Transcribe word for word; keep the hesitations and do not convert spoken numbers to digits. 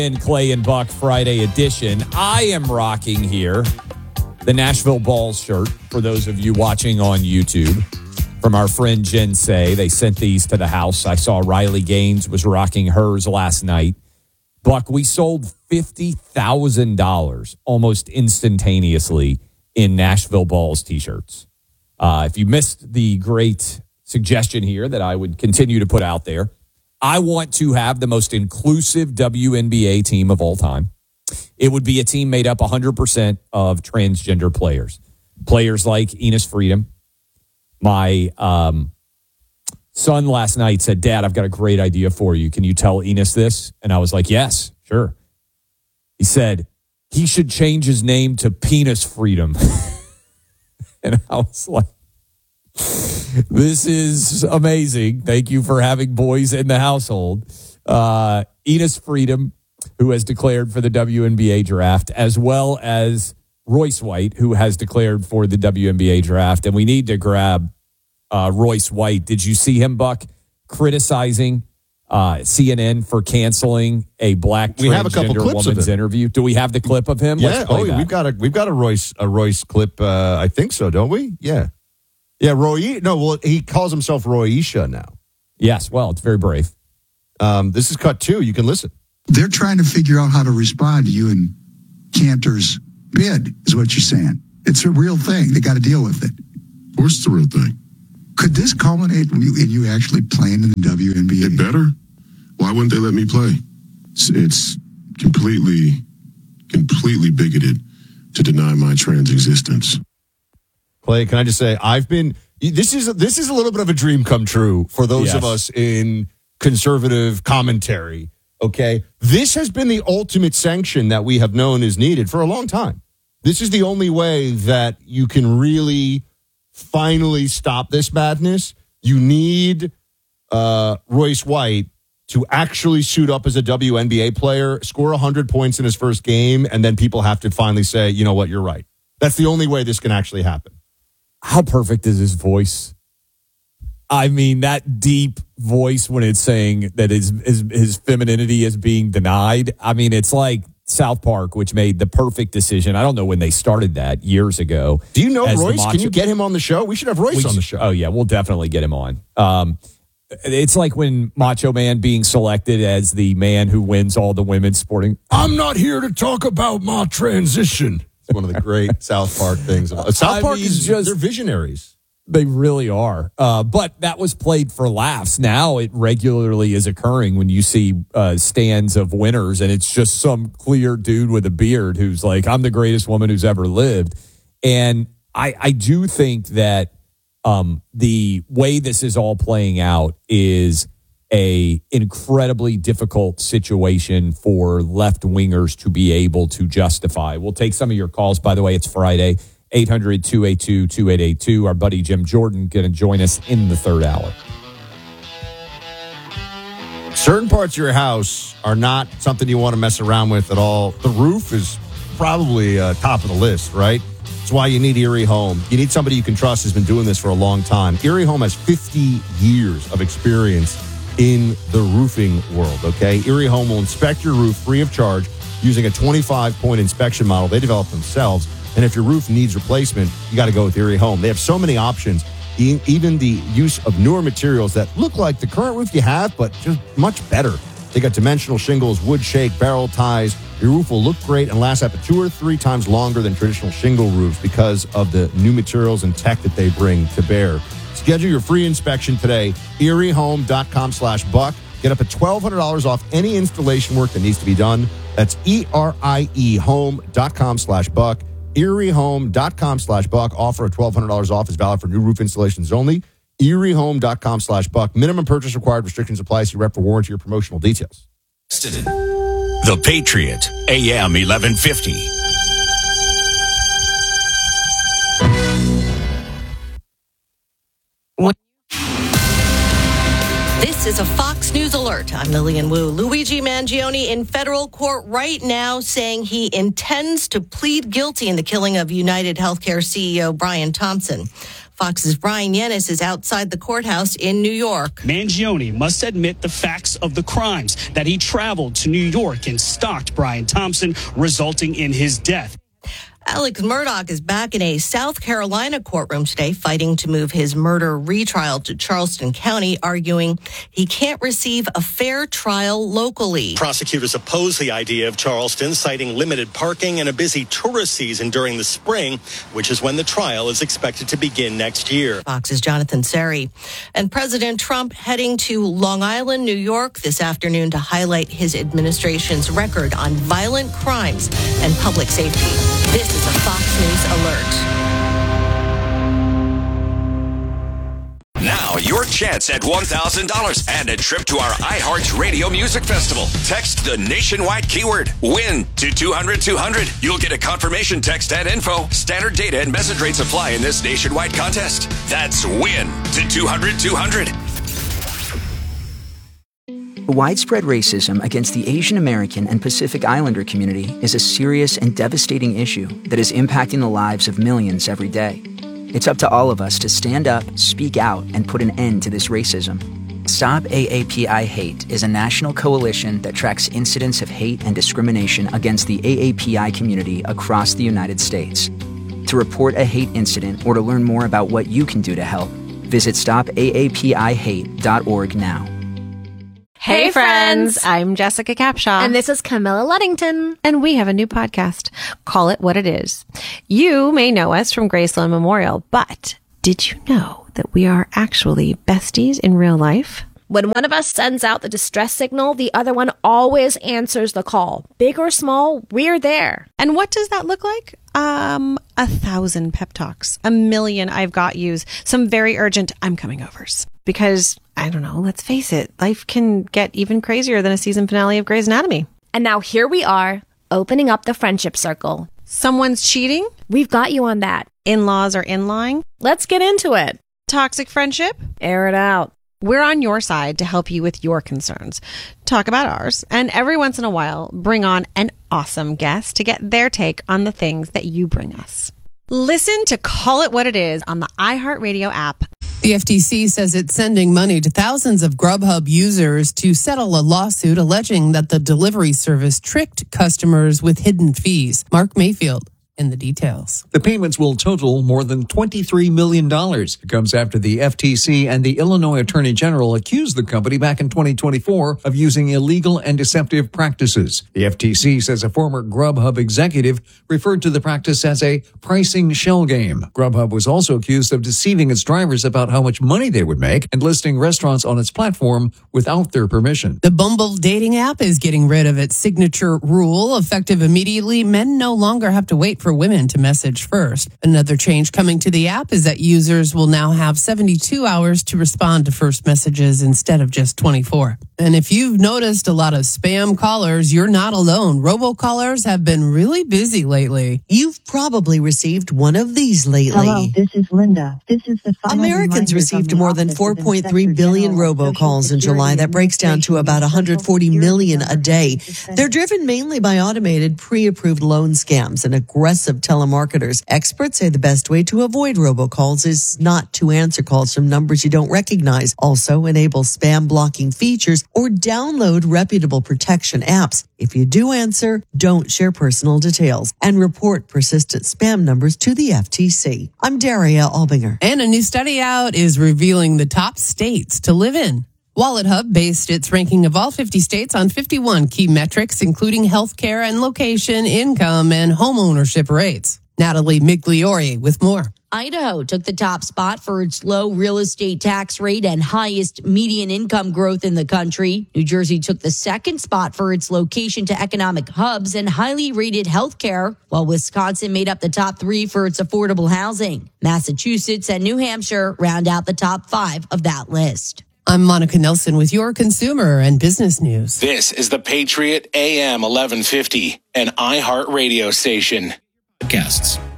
In Clay and Buck Friday edition. I am rocking here the Nashville Balls shirt for those of you watching on YouTube from our friend Jen Say. They sent these to the house. I saw Riley Gaines was rocking hers last night. Buck, we sold fifty thousand dollars almost instantaneously in Nashville Balls t-shirts. Uh, if you missed the great suggestion here that I would continue to put out there, I want to have the most inclusive W N B A team of all time. It would be a team made up one hundred percent of transgender players. Players like Enos Freedom. My um, son last night said, Dad, I've got a great idea for you. Can you tell Enos this? And I was like, yes, sure. He said, he should change his name to Penis Freedom. And I was like, this is amazing. Thank you for having boys in the household. Uh, Enos Freedom, who has declared for the W N B A draft, as well as Royce White, who has declared for the W N B A draft. And we need to grab uh, Royce White. Did you see him, Buck, criticizing uh, C N N for canceling a black we have a couple transgender clips woman's of interview? Do we have the clip of him? Yeah. Let's play Oh, that. we've got a we've got a Royce a Royce clip. Uh, I think so, don't we? Yeah. Yeah, Roy. No, well, he calls himself Roy Isha now. Yes, well, it's very brave. Um, this is cut two. You can listen. They're trying to figure out how to respond to you and Cantor's bid, is what you're saying. It's a real thing. They got to deal with it. Of course it's a real thing. Could this culminate in you, in you actually playing in the W N B A? It better. Why wouldn't they let me play? It's, it's completely, completely bigoted to deny my trans existence. Clay, can I just say, I've been, this is, this is a little bit of a dream come true for those Yes. of us in conservative commentary, okay? This has been the ultimate sanction that we have known is needed for a long time. This is the only way that you can really finally stop this madness. You need uh, Royce White to actually suit up as a W N B A player, score one hundred points in his first game, and then people have to finally say, you know what, you're right. That's the only way this can actually happen. How perfect is his voice? I mean, that deep voice when it's saying that his, his his femininity is being denied. I mean, it's like South Park, which made the perfect decision. I don't know when they started that, years ago. Do you know As the Royce? macho- Can you get him on the show? We should have Royce We on the should- show. Oh, yeah, we'll definitely get him on. Um, it's like when Macho Man being selected as the man who wins all the women's sporting. I'm not here to talk about my transition. It's one of the great South Park things. Uh, South I Park mean, is just- they're visionaries. They really are. Uh, but that was played for laughs. Now it regularly is occurring when you see uh, stands of winners, and it's just some clear dude with a beard who's like, I'm the greatest woman who's ever lived. And I, I do think that um, the way this is all playing out is a incredibly difficult situation for left-wingers to be able to justify. We'll take some of your calls. By the way, it's Friday. eight hundred, two eight two, two eight eight two. Our buddy Jim Jordan going to join us in the third hour. Certain parts of your house are not something you want to mess around with at all. The roof is probably uh, top of the list, right? That's why you need Erie Home. You need somebody you can trust who's been doing this for a long time. Erie Home has fifty years of experience in the roofing world, okay? Erie Home will inspect your roof free of charge using a twenty-five point inspection model they developed themselves. And if your roof needs replacement, you got to go with Erie Home. They have so many options, e- even the use of newer materials that look like the current roof you have, but just much better. They got dimensional shingles, wood shake, barrel ties. Your roof will look great and last up to two or three times longer than traditional shingle roofs because of the new materials and tech that they bring to bear. Schedule your free inspection today. Erie Home dot com slash buck. Get up to twelve hundred dollars off any installation work that needs to be done. That's E R I E home dot com slash buck. Erie Home dot com slash buck. Offer of twelve hundred dollars off is valid for new roof installations only. Erie Home dot com slash buck. Minimum purchase required. Restrictions apply. See rep for warranty or promotional details. The Patriot, A M eleven fifty. This is a Fox News alert. I'm Lillian Wu. Luigi Mangione in federal court right now saying he intends to plead guilty in the killing of United Healthcare C E O Brian Thompson. Fox's Brian Yennis is outside the courthouse in New York. Mangione must admit the facts of the crimes, that he traveled to New York and stalked Brian Thompson, resulting in his death. Alex Murdaugh is back in a South Carolina courtroom today, fighting to move his murder retrial to Charleston County, arguing he can't receive a fair trial locally. Prosecutors oppose the idea of Charleston, citing limited parking and a busy tourist season during the spring, which is when the trial is expected to begin next year. Fox's Jonathan Seri. And President Trump heading to Long Island, New York this afternoon to highlight his administration's record on violent crimes and public safety. This is a Fox News Alert. Now, your chance at one thousand dollars and a trip to our iHeartRadio Music Festival. Text the nationwide keyword WIN to two hundred two hundred. You'll get a confirmation text and info. Standard data and message rates apply in this nationwide contest. That's WIN to two hundred two hundred. Widespread racism against the Asian American and Pacific Islander community is a serious and devastating issue that is impacting the lives of millions every day. It's up to all of us to stand up, speak out, and put an end to this racism. Stop A A P I Hate is a national coalition that tracks incidents of hate and discrimination against the A A P I community across the United States. To report a hate incident or to learn more about what you can do to help, visit stop A A P I hate dot org now. Hey, hey friends. friends, I'm Jessica Capshaw. And this is Camilla Luddington. And we have a new podcast, Call It What It Is. You may know us from Graceland Memorial, but did you know that we are actually besties in real life? When one of us sends out the distress signal, the other one always answers the call. Big or small, we're there. And what does that look like? Um, a thousand pep talks, a million I've got yous, some very urgent I'm coming overs. Because, I don't know, let's face it, life can get even crazier than a season finale of Grey's Anatomy. And now here we are, opening up the friendship circle. Someone's cheating? We've got you on that. In-laws are in-lying? Let's get into it. Toxic friendship? Air it out. We're on your side to help you with your concerns. Talk about ours, and every once in a while, bring on an awesome guest to get their take on the things that you bring us. Listen to Call It What It Is on the iHeartRadio app. The F T C says it's sending money to thousands of Grubhub users to settle a lawsuit alleging that the delivery service tricked customers with hidden fees. Mark Mayfield in the details. The payments will total more than twenty-three million dollars. It comes after the F T C and the Illinois Attorney General accused the company back in twenty twenty-four of using illegal and deceptive practices. The F T C says a former Grubhub executive referred to the practice as a pricing shell game. Grubhub was also accused of deceiving its drivers about how much money they would make and listing restaurants on its platform without their permission. The Bumble dating app is getting rid of its signature rule. Effective immediately, men no longer have to wait for women to message first. Another change coming to the app is that users will now have seventy-two hours to respond to first messages instead of just twenty-four. And if you've noticed a lot of spam callers, you're not alone. Robocallers have been really busy lately. You've probably received one of these lately. Hello, this is Linda. This is the final Americans received more than four point three billion robocalls in July. That breaks down to about one hundred forty million a day. They're driven mainly by automated, pre-approved loan scams and aggressive telemarketers. Experts say the best way to avoid robocalls is not to answer calls from numbers you don't recognize. Also, enable spam blocking features or download reputable protection apps. If you do answer, don't share personal details and report persistent spam numbers to the F T C. I'm Daria Albinger. And a new study out is revealing the top states to live in. Wallet Hub based its ranking of all fifty states on fifty-one key metrics, including healthcare and location, income, and home ownership rates. Natalie Migliori with more. Idaho took the top spot for its low real estate tax rate and highest median income growth in the country. New Jersey took the second spot for its location to economic hubs and highly rated healthcare, while Wisconsin made up the top three for its affordable housing. Massachusetts and New Hampshire round out the top five of that list. I'm Monica Nelson with your consumer and business news. This is the Patriot A M eleven fifty, an iHeart radio station. Podcasts.